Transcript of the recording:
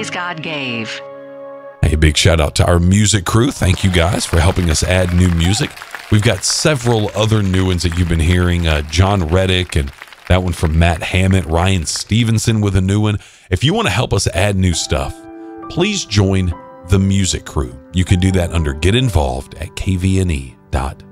praise God gave. Hey, big shout out to our music crew. Thank you guys for helping us add new music. We've got several other new ones that you've been hearing. John Reddick and that one from Matt Hammett, Ryan Stevenson with a new one. If you want to help us add new stuff, please join the music crew. You can do that under Get Involved at kvne.com.